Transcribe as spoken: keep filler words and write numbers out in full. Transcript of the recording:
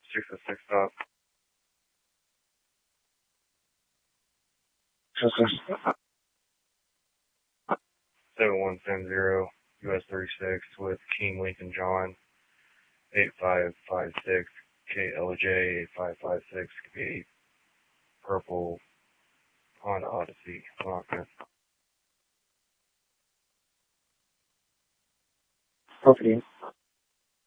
six oh six stop. seven one seven zero, U S thirty-six with King Lincoln John, eight five five six, K L J eight five five six, eight Purple Honda Odyssey. Property.